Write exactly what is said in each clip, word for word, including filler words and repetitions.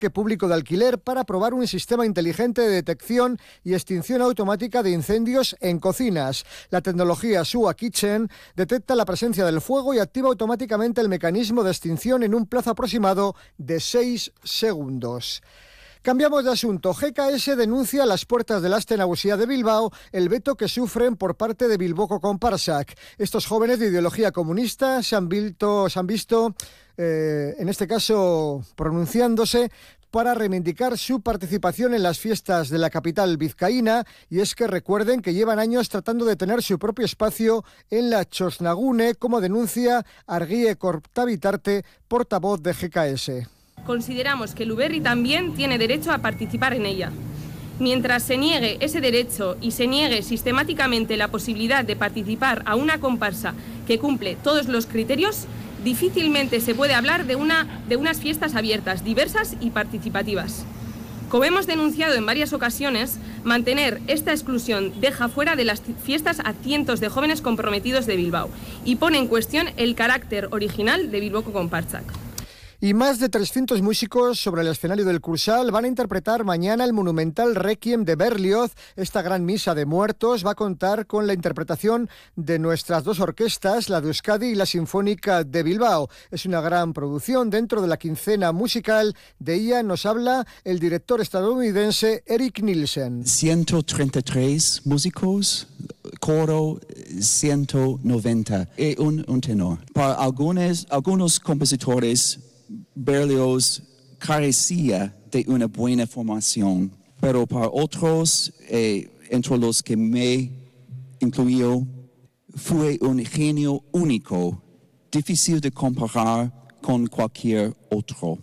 público de alquiler para probar un sistema inteligente de detección y extinción automática de incendios en cocinas. La tecnología SUA Kitchen detecta la presencia del fuego y activa automáticamente el mecanismo de extinción en un plazo aproximado de seis segundos. Cambiamos de asunto. G K S denuncia a las puertas del Aste Nagusia de Bilbao el veto que sufren por parte de Bilboko Konpartsak. Estos jóvenes de ideología comunista se han visto, se han visto eh, en este caso, pronunciándose para reivindicar su participación en las fiestas de la capital vizcaína, y es que recuerden que llevan años tratando de tener su propio espacio en la Txosnagune, como denuncia Argie Kortabitarte, portavoz de G K S. Consideramos que Luberri también tiene derecho a participar en ella. Mientras se niegue ese derecho y se niegue sistemáticamente la posibilidad de participar a una comparsa que cumple todos los criterios, difícilmente se puede hablar de, una, de unas fiestas abiertas, diversas y participativas. Como hemos denunciado en varias ocasiones, mantener esta exclusión deja fuera de las fiestas a cientos de jóvenes comprometidos de Bilbao y pone en cuestión el carácter original de Bilboko Konpartsak. Y más de trescientos músicos sobre el escenario del Cursal van a interpretar mañana el monumental Requiem de Berlioz. Esta gran misa de muertos va a contar con la interpretación de nuestras dos orquestas, la de Euskadi y la Sinfónica de Bilbao. Es una gran producción dentro de la quincena musical. De ella nos habla el director estadounidense Eric Nielsen. ciento treinta y tres músicos, coro ciento noventa y un, un tenor. Para algunos, algunos compositores, Berlioz carecía de una buena formación, pero para otros, eh, entre los que me incluyó, fue un genio único, difícil de comparar con cualquier otro.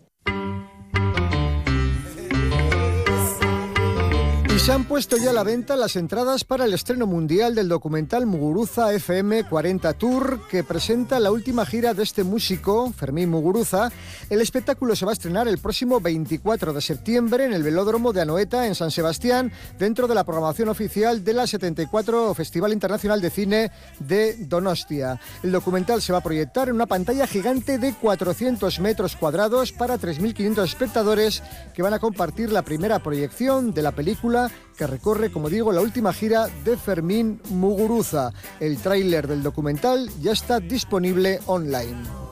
Y se han puesto ya a la venta las entradas para el estreno mundial del documental Muguruza F M cuarenta Tour, que presenta la última gira de este músico, Fermín Muguruza. El espectáculo se va a estrenar el próximo veinticuatro de septiembre en el Velódromo de Anoeta, en San Sebastián, dentro de la programación oficial de la setenta y cuatro Festival Internacional de Cine de Donostia. El documental se va a proyectar en una pantalla gigante de cuatrocientos metros cuadrados para tres mil quinientos espectadores que van a compartir la primera proyección de la película, que recorre, como digo, la última gira de Fermín Muguruza. El tráiler del documental ya está disponible online.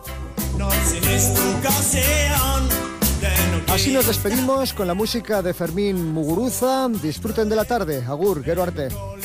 Así nos despedimos con la música de Fermín Muguruza. Disfruten de la tarde. Agur, gero arte.